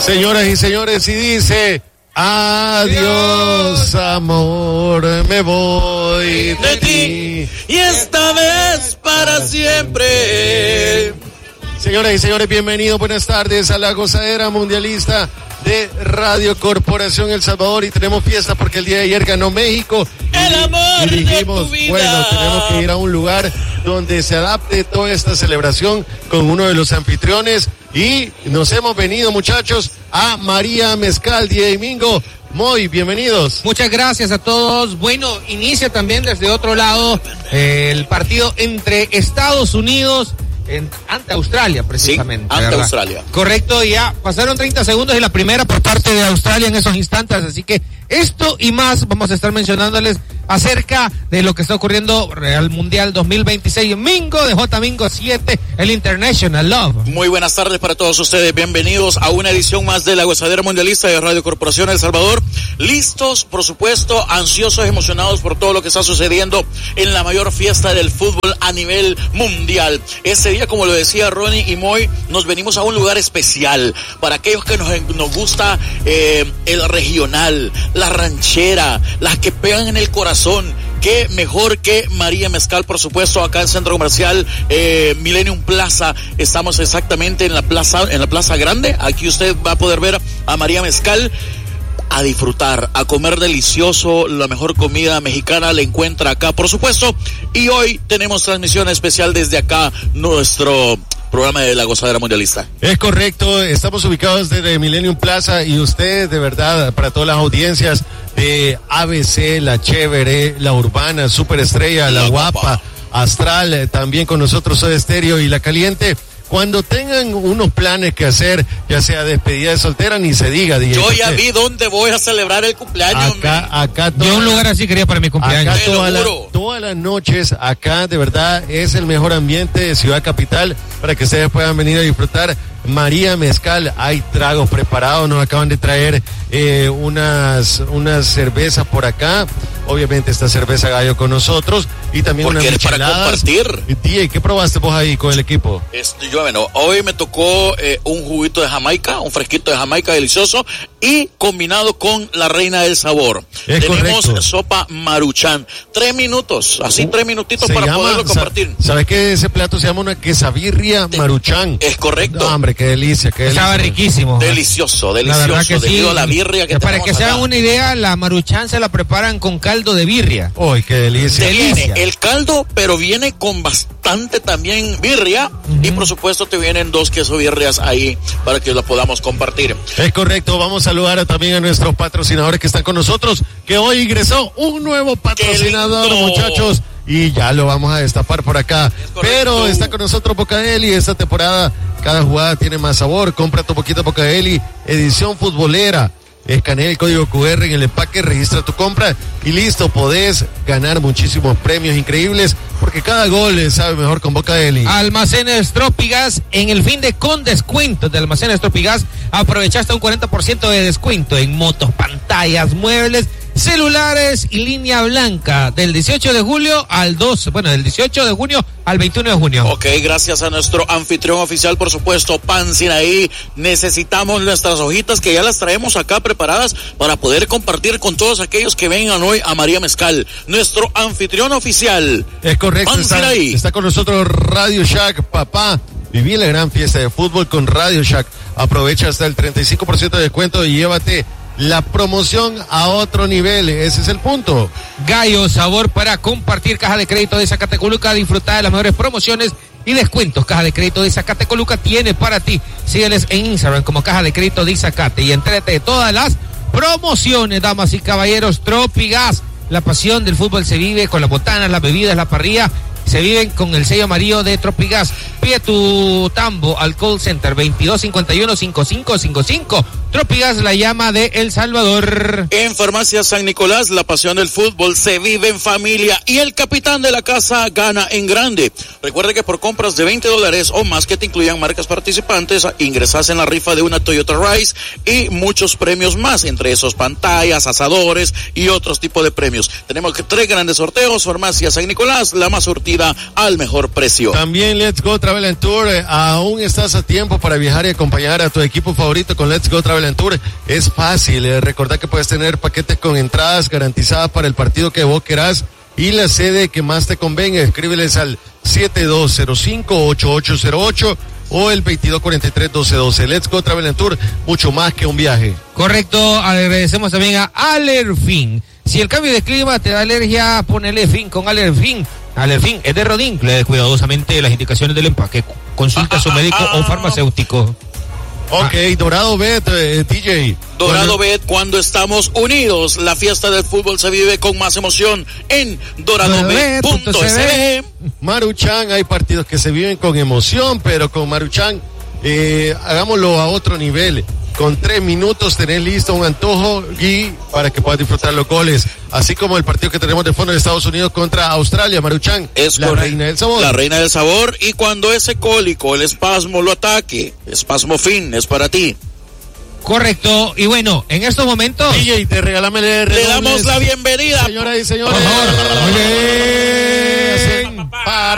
Señoras y señores, y dice: adiós, amor, me voy de ti, y esta vez para siempre. Señoras y señores, bienvenidos, buenas tardes a la gozadera mundialista de Radio Corporación El Salvador. Y tenemos fiesta porque el día de ayer ganó México. El amor y dijimos, de tu vida. bueno, tenemos que ir a un lugar donde se adapte toda esta celebración con uno de los anfitriones. Y nos hemos venido, muchachos, a María Mezcal, DJ Mingo. Muy bienvenidos. Muchas gracias a todos. Bueno, inicia también desde otro lado el partido entre Estados Unidos ante Australia, precisamente. Sí, ante ¿verdad? Australia. Correcto, ya pasaron 30 segundos y la primera por parte de Australia en esos instantes, así que esto y más vamos a estar mencionándoles acerca de lo que está ocurriendo al Mundial 2026. Mingo de J Mingo 7, el International Love. Muy buenas tardes para todos ustedes, bienvenidos a una edición más de la gozadera mundialista de Radio Corporación El Salvador. Listos, por supuesto, ansiosos, emocionados por todo lo que está sucediendo en la mayor fiesta del fútbol a nivel mundial. Ese día, como lo decía Ronnie y Moy, nos venimos a un lugar especial para aquellos que nos gusta el regional, la ranchera, las que pegan en el corazón. Qué mejor que María Mezcal, por supuesto, acá en el Centro Comercial Millennium Plaza. Estamos exactamente en la Plaza Grande. Aquí usted va a poder ver a María Mezcal, a disfrutar, a comer delicioso, la mejor comida mexicana la encuentra acá, por supuesto. Y hoy tenemos transmisión especial desde acá, nuestro programa de la gozadera mundialista. Es correcto, estamos ubicados desde Millennium Plaza y ustedes, de verdad, para todas las audiencias de ABC, La Chévere, La Urbana, Superestrella, La Guapa, Astral, también con nosotros Soda Stereo y La Caliente. Cuando tengan unos planes que hacer, ya sea despedida de soltera, ni se diga. Yo ya vi dónde voy a celebrar el cumpleaños. Acá yo un lugar así quería para mi cumpleaños. Acá todas las noches, acá de verdad es el mejor ambiente de Ciudad Capital para que ustedes puedan venir a disfrutar. María Mezcal, hay tragos preparados, nos acaban de traer unas cervezas por acá. Obviamente esta cerveza Gallo con nosotros y también unas micheladas. Para compartir. DJ, ¿qué probaste vos ahí con el equipo? Hoy me tocó un juguito de Jamaica, un fresquito de Jamaica delicioso y combinado con la reina del sabor. Tenemos correcto. Sopa Maruchan. 3 minutos, así 3 minutitos para poderlo compartir. ¿Sabes qué? Ese plato se llama una quesabirria Maruchan. Es correcto. No, hombre, qué delicia, qué delicia. Estaba riquísimo. Delicioso, Que debido sí. a la birria que para que se acá. hagan una idea, la Maruchan se la preparan con caldo de birria. ¡Uy, qué delicia! Viene el caldo, pero viene con bastante también birria. Y por supuesto te vienen 2 queso birrias ahí para que lo podamos compartir. Es correcto, vamos a saludar también a nuestros patrocinadores que están con nosotros, que hoy ingresó un nuevo patrocinador, muchachos, y ya lo vamos a destapar por acá. Pero está con nosotros Bocadeli. Esta temporada cada jugada tiene más sabor. Compra tu poquito Bocadeli, edición futbolera. Escanea el código QR en el empaque, registra tu compra y listo, podés ganar muchísimos premios increíbles porque cada gol sabe mejor con Bocadeli. Almacenes Tropigas, en el fin de con descuentos de Almacenes Tropigas, aprovechaste un 40% de descuento en motos, pantallas, muebles, celulares y línea blanca del 18 de julio al 2, del 18 de junio al 21 de junio. Ok, gracias a nuestro anfitrión oficial, por supuesto, Pan Sinaí. Necesitamos nuestras hojitas que ya las traemos acá preparadas para poder compartir con todos aquellos que vengan hoy a María Mezcal, nuestro anfitrión oficial. Es correcto, está con nosotros Radio Shack, papá. Viví la gran fiesta de fútbol con Radio Shack. Aprovecha hasta el 35% de descuento y llévate la promoción a otro nivel. Ese es el punto. Gallo, sabor para compartir. Caja de Crédito de Zacatecoluca, disfrutar de las mejores promociones y descuentos. Caja de Crédito de Zacatecoluca tiene para ti. Sígueles en Instagram como Caja de Crédito de Zacate y entrégate de todas las promociones, damas y caballeros. Tropigas, la pasión del fútbol se vive con las botanas, las bebidas, la parrilla. Se viven con el sello amarillo de Tropigas. Pide tu tambo al call center 2251-5555. Tropigas, la llama de El Salvador. En Farmacia San Nicolás, la pasión del fútbol se vive en familia y el capitán de la casa gana en grande. Recuerde que por compras de $20 o más que te incluyan marcas participantes, ingresas en la rifa de una Toyota Rise y muchos premios más, entre esos pantallas, asadores y otros tipos de premios. Tenemos 3 grandes sorteos. Farmacia San Nicolás, la más surtida al mejor precio. También Let's Go Travel and Tour, aún estás a tiempo para viajar y acompañar a tu equipo favorito con Let's Go Travel and Tour. Es fácil, recordad que puedes tener paquetes con entradas garantizadas para el partido que vos querás y la sede que más te convenga. Escríbeles al 7205-8808 o el 2243-1212. Let's Go Travel and Tour, mucho más que un viaje. Correcto, agradecemos también a Alerfin. Si el cambio de clima te da alergia, ponele fin con Alerfin. Alerfin es de Rodin. Lee cuidadosamente las indicaciones del empaque. Consulta a su médico o farmacéutico. Ok, Dorado Bet, DJ. Dorado Bet, cuando estamos unidos, la fiesta del fútbol se vive con más emoción en doradobet.sb. Maruchan, hay partidos que se viven con emoción, pero con Maruchan, hagámoslo a otro nivel. Con 3 minutos tenés listo un antojo y para que puedas disfrutar los goles. Así como el partido que tenemos de fondo de Estados Unidos contra Australia, Maruchan. Es la reina del sabor. La reina del sabor. Y cuando ese cólico, el espasmo lo ataque, Espasmo Fin es para ti. Correcto. Y bueno, en estos momentos, DJ, te regalame le damos la bienvenida. Señoras y señores. Muy bien. Para